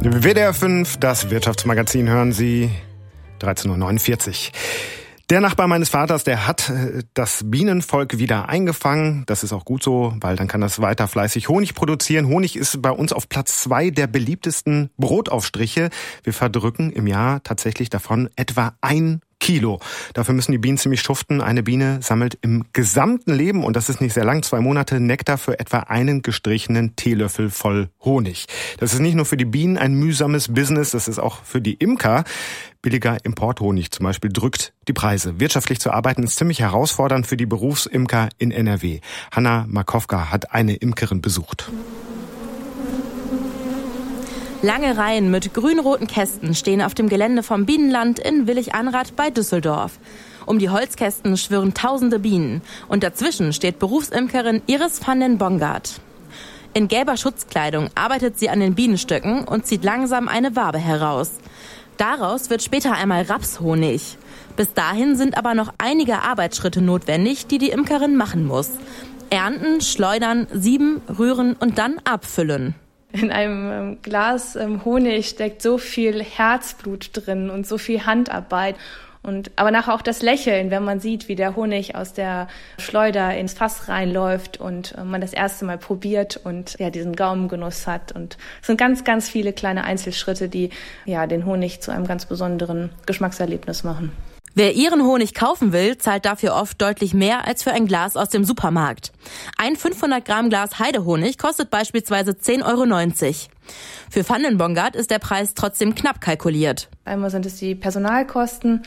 WDR 5, das Wirtschaftsmagazin hören Sie, 13.49 Uhr. Der Nachbar meines Vaters, der hat das Bienenvolk wieder eingefangen. Das ist auch gut so, weil dann kann das weiter fleißig Honig produzieren. Honig ist bei uns auf Platz 2 der beliebtesten Brotaufstriche. Wir verdrücken im Jahr tatsächlich davon etwa 1 Kilo. Dafür müssen die Bienen ziemlich schuften. Eine Biene sammelt im gesamten Leben, und das ist nicht sehr lang, 2 Monate, Nektar für etwa einen gestrichenen Teelöffel voll Honig. Das ist nicht nur für die Bienen ein mühsames Business, das ist auch für die Imker. Billiger Importhonig zum Beispiel drückt die Preise. Wirtschaftlich zu arbeiten ist ziemlich herausfordernd für die Berufsimker in NRW. Hanna Markowka hat eine Imkerin besucht. Lange Reihen mit grün-roten Kästen stehen auf dem Gelände vom Bienenland in Willig-Anrath bei Düsseldorf. Um die Holzkästen schwirren tausende Bienen. Und dazwischen steht Berufsimkerin Iris van den Bongard. In gelber Schutzkleidung arbeitet sie an den Bienenstöcken und zieht langsam eine Wabe heraus. Daraus wird später einmal Rapshonig. Bis dahin sind aber noch einige Arbeitsschritte notwendig, die die Imkerin machen muss. Ernten, schleudern, sieben, rühren und dann abfüllen. In einem Glas Honig steckt so viel Herzblut drin und so viel Handarbeit. Aber nachher auch das Lächeln, wenn man sieht, wie der Honig aus der Schleuder ins Fass reinläuft und man das erste Mal probiert und ja diesen Gaumengenuss hat. Und es sind ganz, ganz viele kleine Einzelschritte, die ja den Honig zu einem ganz besonderen Geschmackserlebnis machen. Wer ihren Honig kaufen will, zahlt dafür oft deutlich mehr als für ein Glas aus dem Supermarkt. Ein 500 Gramm Glas Heidehonig kostet beispielsweise 10,90 Euro. Für van den Bongard ist der Preis trotzdem knapp kalkuliert. Einmal sind es die Personalkosten,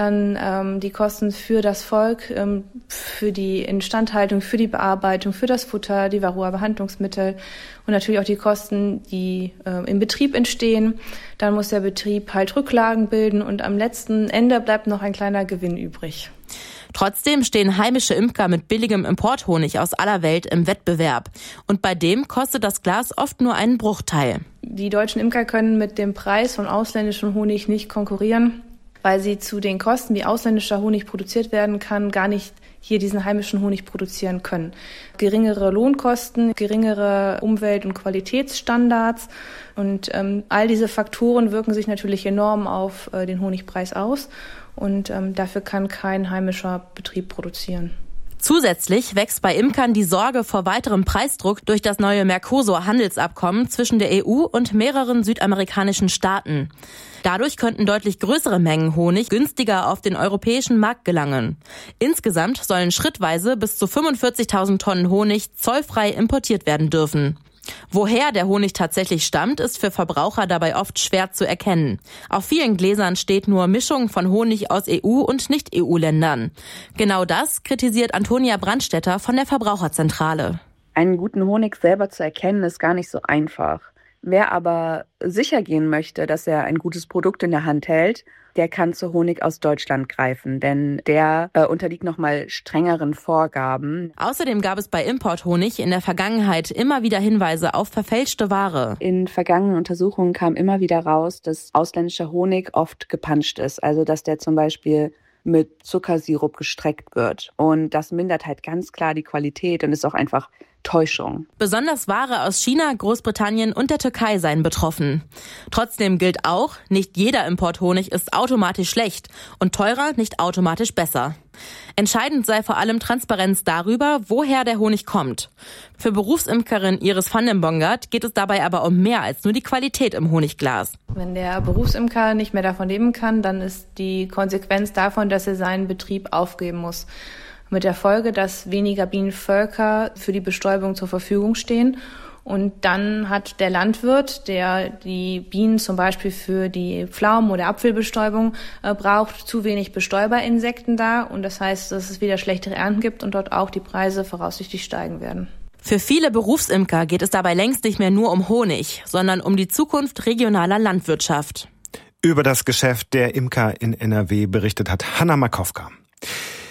dann die Kosten für das Volk, für die Instandhaltung, für die Bearbeitung, für das Futter, die Varroa-Behandlungsmittel und natürlich auch die Kosten, die im Betrieb entstehen. Dann muss der Betrieb halt Rücklagen bilden und am letzten Ende bleibt noch ein kleiner Gewinn übrig. Trotzdem stehen heimische Imker mit billigem Importhonig aus aller Welt im Wettbewerb. Und bei dem kostet das Glas oft nur einen Bruchteil. Die deutschen Imker können mit dem Preis von ausländischem Honig nicht konkurrieren, weil sie zu den Kosten, wie ausländischer Honig produziert werden kann, gar nicht hier diesen heimischen Honig produzieren können. Geringere Lohnkosten, geringere Umwelt- und Qualitätsstandards und all diese Faktoren wirken sich natürlich enorm auf den Honigpreis aus. Und dafür kann kein heimischer Betrieb produzieren. Zusätzlich wächst bei Imkern die Sorge vor weiterem Preisdruck durch das neue Mercosur-Handelsabkommen zwischen der EU und mehreren südamerikanischen Staaten. Dadurch könnten deutlich größere Mengen Honig günstiger auf den europäischen Markt gelangen. Insgesamt sollen schrittweise bis zu 45.000 Tonnen Honig zollfrei importiert werden dürfen. Woher der Honig tatsächlich stammt, ist für Verbraucher dabei oft schwer zu erkennen. Auf vielen Gläsern steht nur Mischung von Honig aus EU- und Nicht-EU-Ländern. Genau das kritisiert Antonia Brandstätter von der Verbraucherzentrale. Einen guten Honig selber zu erkennen, ist gar nicht so einfach. Wer aber sicher gehen möchte, dass er ein gutes Produkt in der Hand hält, der kann zu Honig aus Deutschland greifen, denn der unterliegt nochmal strengeren Vorgaben. Außerdem gab es bei Importhonig in der Vergangenheit immer wieder Hinweise auf verfälschte Ware. In vergangenen Untersuchungen kam immer wieder raus, dass ausländischer Honig oft gepanscht ist, also dass der zum Beispiel mit Zuckersirup gestreckt wird. Und das mindert halt ganz klar die Qualität und ist auch einfach Täuschung. Besonders Ware aus China, Großbritannien und der Türkei seien betroffen. Trotzdem gilt auch, nicht jeder Importhonig ist automatisch schlecht und teurer nicht automatisch besser. Entscheidend sei vor allem Transparenz darüber, woher der Honig kommt. Für Berufsimkerin Iris van den Bongard geht es dabei aber um mehr als nur die Qualität im Honigglas. Wenn der Berufsimker nicht mehr davon leben kann, dann ist die Konsequenz davon, dass er seinen Betrieb aufgeben muss. Mit der Folge, dass weniger Bienenvölker für die Bestäubung zur Verfügung stehen. Und dann hat der Landwirt, der die Bienen zum Beispiel für die Pflaumen- oder Apfelbestäubung braucht, zu wenig Bestäuberinsekten da. Und das heißt, dass es wieder schlechtere Ernten gibt und dort auch die Preise voraussichtlich steigen werden. Für viele Berufsimker geht es dabei längst nicht mehr nur um Honig, sondern um die Zukunft regionaler Landwirtschaft. Über das Geschäft der Imker in NRW berichtet hat Hanna Markowka.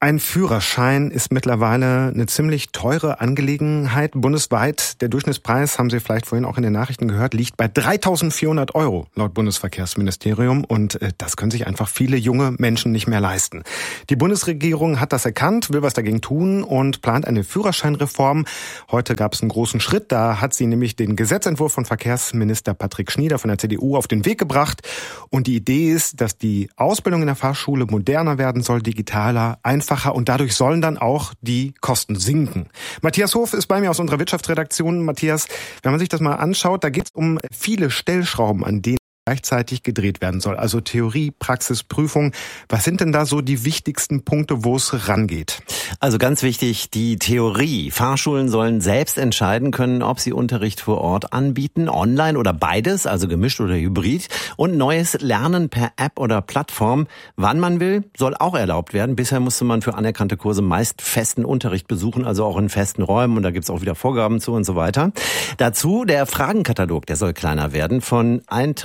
Ein Führerschein ist mittlerweile eine ziemlich teure Angelegenheit bundesweit. Der Durchschnittspreis, haben Sie vielleicht vorhin auch in den Nachrichten gehört, liegt bei 3.400 € laut Bundesverkehrsministerium. Und das können sich einfach viele junge Menschen nicht mehr leisten. Die Bundesregierung hat das erkannt, will was dagegen tun und plant eine Führerscheinreform. Heute gab es einen großen Schritt. Da hat sie nämlich den Gesetzentwurf von Verkehrsminister Patrick Schnieder von der CDU auf den Weg gebracht. Und die Idee ist, dass die Ausbildung in der Fahrschule moderner werden soll, digitaler, einfacher. Und dadurch sollen dann auch die Kosten sinken. Matthias Hof ist bei mir aus unserer Wirtschaftsredaktion. Matthias, wenn man sich das mal anschaut, da geht es um viele Stellschrauben, an denen gleichzeitig gedreht werden soll. Also Theorie, Praxis, Prüfung. Was sind denn da so die wichtigsten Punkte, wo es rangeht? Also ganz wichtig, die Theorie. Fahrschulen sollen selbst entscheiden können, ob sie Unterricht vor Ort anbieten, online oder beides, also gemischt oder hybrid. Und neues Lernen per App oder Plattform, wann man will, soll auch erlaubt werden. Bisher musste man für anerkannte Kurse meist festen Unterricht besuchen, also auch in festen Räumen. Und da gibt's auch wieder Vorgaben zu und so weiter. Dazu der Fragenkatalog, der soll kleiner werden von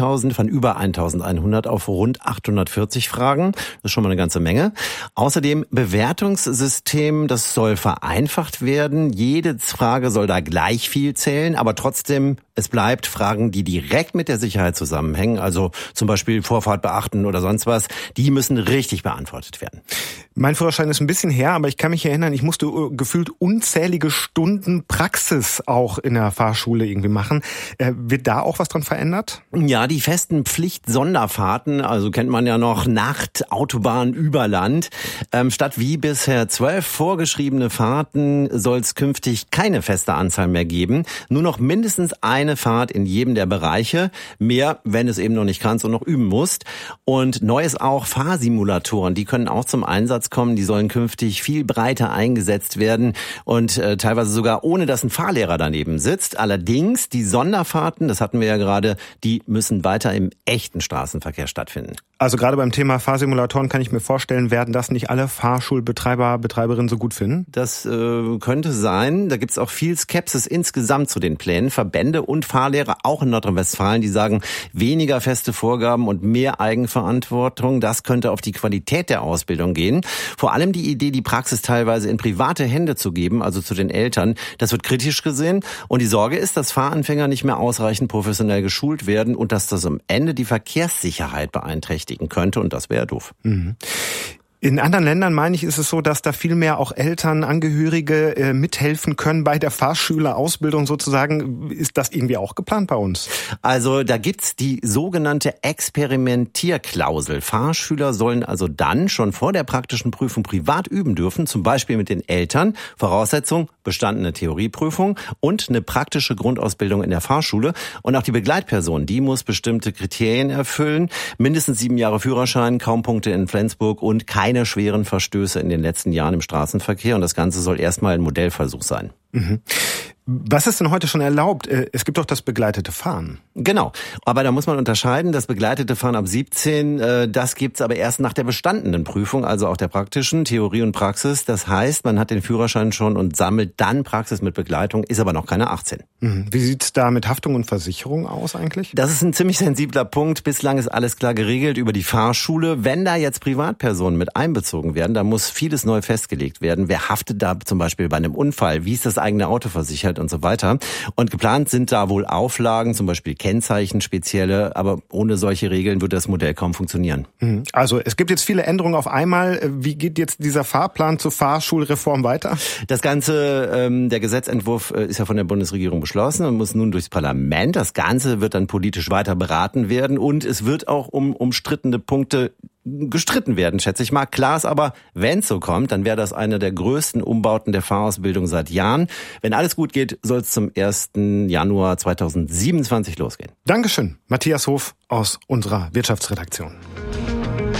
über 1.100 auf rund 840 Fragen. Das ist schon mal eine ganze Menge. Außerdem Bewertungssystem, das soll vereinfacht werden. Jede Frage soll da gleich viel zählen, aber trotzdem, es bleibt Fragen, die direkt mit der Sicherheit zusammenhängen, also zum Beispiel Vorfahrt beachten oder sonst was, die müssen richtig beantwortet werden. Mein Führerschein ist ein bisschen her, aber ich kann mich erinnern, ich musste gefühlt unzählige Stunden Praxis auch in der Fahrschule irgendwie machen. Wird da auch was dran verändert? Ja, die festen Pflicht-Sonderfahrten, also kennt man ja noch Nacht, Autobahn über Land. Statt wie bisher 12 vorgeschriebene Fahrten soll es künftig keine feste Anzahl mehr geben. Nur noch mindestens eine Fahrt in jedem der Bereiche. Mehr, wenn es eben noch nicht kannst und noch üben musst. Und neu ist auch Fahrsimulatoren. Die können auch zum Einsatz kommen. Die sollen künftig viel breiter eingesetzt werden und teilweise sogar ohne, dass ein Fahrlehrer daneben sitzt. Allerdings, die Sonderfahrten, das hatten wir ja gerade, die müssen weiter im echten Straßenverkehr stattfinden. Also gerade beim Thema Fahrsimulatoren kann ich mir vorstellen, werden das nicht alle Fahrschulbetreiber, Betreiberinnen so gut finden? Das könnte sein. Da gibt's auch viel Skepsis insgesamt zu den Plänen. Verbände und Fahrlehrer, auch in Nordrhein-Westfalen, die sagen, weniger feste Vorgaben und mehr Eigenverantwortung. Das könnte auf die Qualität der Ausbildung gehen. Vor allem die Idee, die Praxis teilweise in private Hände zu geben, also zu den Eltern, das wird kritisch gesehen. Und die Sorge ist, dass Fahranfänger nicht mehr ausreichend professionell geschult werden und dass das am Ende die Verkehrssicherheit beeinträchtigen könnte. Und das wäre doof. Mhm. In anderen Ländern, meine ich, ist es so, dass da viel mehr auch Eltern, Angehörige mithelfen können bei der Fahrschülerausbildung sozusagen. Ist das irgendwie auch geplant bei uns? Also da gibt's die sogenannte Experimentierklausel. Fahrschüler sollen also dann schon vor der praktischen Prüfung privat üben dürfen, zum Beispiel mit den Eltern. Voraussetzung, bestandene Theorieprüfung und eine praktische Grundausbildung in der Fahrschule. Und auch die Begleitperson, die muss bestimmte Kriterien erfüllen. Mindestens 7 Jahre Führerschein, kaum Punkte in Flensburg und keine schweren Verstöße in den letzten Jahren im Straßenverkehr. Und das Ganze soll erstmal ein Modellversuch sein. Mhm. Was ist denn heute schon erlaubt? Es gibt doch das begleitete Fahren. Genau, aber da muss man unterscheiden, das begleitete Fahren ab 17, das gibt's aber erst nach der bestandenen Prüfung, also auch der praktischen, Theorie und Praxis. Das heißt, man hat den Führerschein schon und sammelt dann Praxis mit Begleitung, ist aber noch keine 18. Wie sieht's da mit Haftung und Versicherung aus eigentlich? Das ist ein ziemlich sensibler Punkt. Bislang ist alles klar geregelt über die Fahrschule. Wenn da jetzt Privatpersonen mit einbezogen werden, da muss vieles neu festgelegt werden. Wer haftet da zum Beispiel bei einem Unfall? Wie ist das eigene Auto versichert und so weiter? Und geplant sind da wohl Auflagen, zum Beispiel Kennzeichen, spezielle, aber ohne solche Regeln würde das Modell kaum funktionieren. Also es gibt jetzt viele Änderungen auf einmal. Wie geht jetzt dieser Fahrplan zur Fahrschulreform weiter? Das Ganze, der Gesetzentwurf ist ja von der Bundesregierung beschlossen und muss nun durchs Parlament. Das Ganze wird dann politisch weiter beraten werden und es wird auch um umstrittene Punkte gestritten werden, schätze ich mal. Klar ist aber, wenn es so kommt, dann wäre das eine der größten Umbauten der Fahrausbildung seit Jahren. Wenn alles gut geht, soll es zum 1. Januar 2027 losgehen. Dankeschön, Matthias Hof aus unserer Wirtschaftsredaktion.